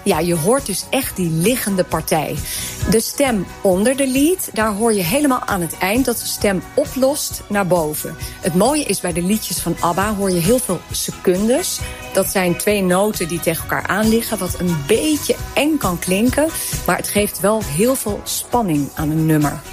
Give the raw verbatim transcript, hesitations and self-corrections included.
Ja, je hoort dus echt die liggende partij. De stem onder de lied, daar hoor je helemaal aan het eind dat de stem oplost naar boven. Het mooie is, bij de liedjes van ABBA hoor je heel veel secundes. Dat zijn twee noten die tegen elkaar aan liggen, wat een beetje eng kan klinken, maar het geeft wel heel veel spanning aan een nummer.